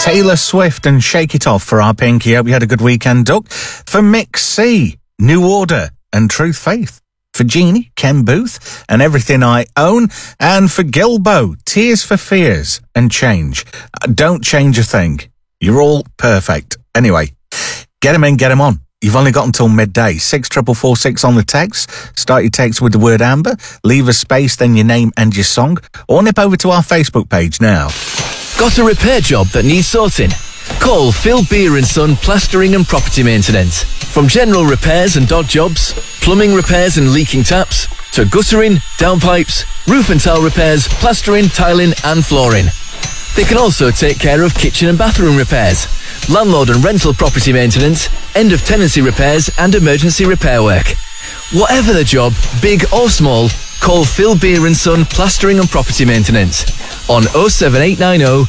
Taylor Swift and Shake It Off for our Pinky. Hope you had a good weekend, Duck. For Mick C, New Order and Truth Faith. For Jeannie, Ken Booth and Everything I Own. And for Gilbo, Tears for Fears and Change. Don't change a thing. You're all perfect. Anyway, get 'em in, get 'em on. You've only got until midday. 64446 on the text. Start your text with the word Amber. Leave a space, then your name and your song. Or nip over to our Facebook page now. Got a repair job that needs sorting? Call Phil Beer & Son Plastering and Property Maintenance. From general repairs and dog jobs, plumbing repairs and leaking taps, to guttering, downpipes, roof and tile repairs, plastering, tiling and flooring. They can also take care of kitchen and bathroom repairs, landlord and rental property maintenance, end of tenancy repairs and emergency repair work. Whatever the job, big or small, call Phil Beer & Son Plastering and Property Maintenance on 07890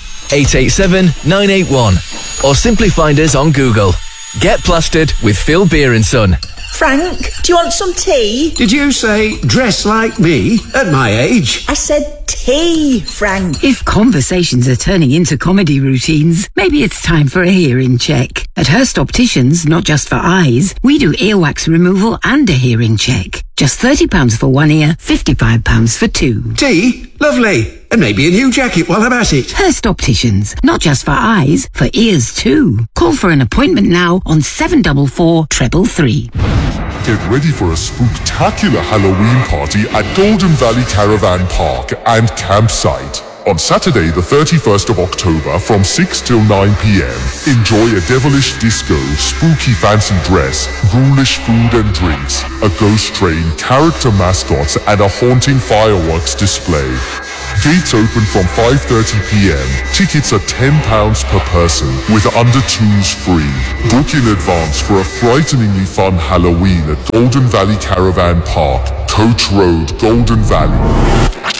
887 981 or simply find us on Google. Get plastered with Phil Beer & Son. Frank, do you want some tea? Did you say dress like me at my age? I said tea, Frank. If conversations are turning into comedy routines, maybe it's time for a hearing check. At Hurst Opticians, not just for eyes, we do earwax removal and a hearing check. Just £30 for one ear, £55 for two. Tea? Lovely. And maybe a new jacket while I'm at it. Hurst Opticians, not just for eyes, for ears too. Call for an appointment now on 744 333. Get ready for a spooktacular Halloween party at Golden Valley Caravan Park and Campsite. On Saturday, the 31st of October from 6 till 9 p.m. Enjoy a devilish disco, spooky fancy dress, ghoulish food and drinks, a ghost train, character mascots, and a haunting fireworks display. Gates open from 5:30 p.m. Tickets are £10 per person, with under twos free. Book in advance for a frighteningly fun Halloween at Golden Valley Caravan Park, Coach Road, Golden Valley.